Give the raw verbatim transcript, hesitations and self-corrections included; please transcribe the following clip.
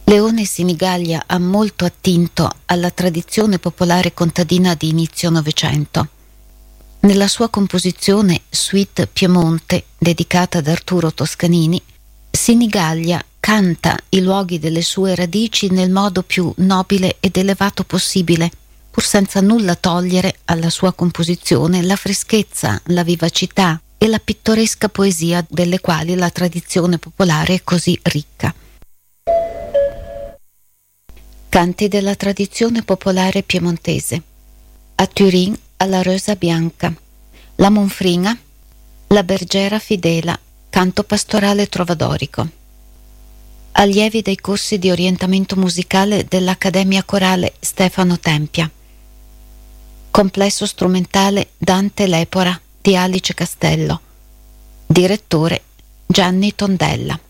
Leone Sinigaglia ha molto attinto alla tradizione popolare contadina di inizio Novecento. Nella sua composizione Suite Piemonte, dedicata ad Arturo Toscanini, Sinigaglia canta i luoghi delle sue radici nel modo più nobile ed elevato possibile, pur senza nulla togliere alla sua composizione la freschezza, la vivacità e la pittoresca poesia delle quali la tradizione popolare è così ricca. Canti della tradizione popolare piemontese. A Turin alla Rosa Bianca, la Monfrina, la Bergera Fidela, canto pastorale trovadorico. Allievi dei corsi di orientamento musicale dell'Accademia Corale Stefano Tempia. Complesso strumentale Dante Lepora di Alice Castello. Direttore Gianni Tondella.